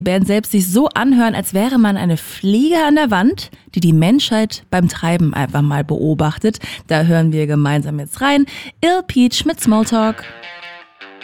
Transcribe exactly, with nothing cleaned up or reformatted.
Band selbst sich so anhören, als wäre man eine Fliege an der Wand, die die Menschheit beim Treiben einfach mal beobachtet. Da hören wir gemeinsam jetzt rein. Ill Peach mit Smalltalk.